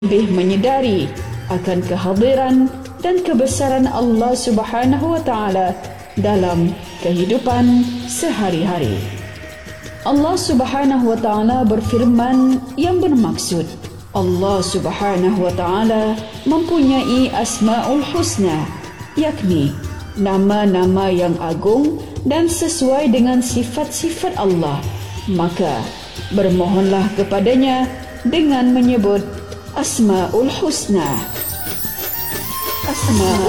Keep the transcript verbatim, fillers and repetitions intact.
lebih menyedari akan kehadiran dan kebesaran Allah Subhanahu wa taala dalam kehidupan sehari-hari. Allah Subhanahu wa taala berfirman yang bermaksud, Allah Subhanahu wa taala mempunyai Asmaul Husna, yakni nama-nama yang agung dan sesuai dengan sifat-sifat Allah. Maka bermohonlah kepadanya dengan menyebut Asmaul Husna. Asmaul